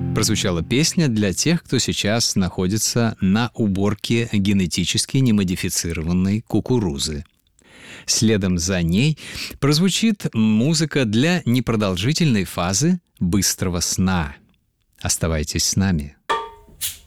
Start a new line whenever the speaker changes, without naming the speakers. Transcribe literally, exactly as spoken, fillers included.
Прозвучала песня для тех, кто сейчас находится на уборке генетически немодифицированной кукурузы. Следом за ней прозвучит музыка для непродолжительной фазы быстрого сна. Оставайтесь с нами.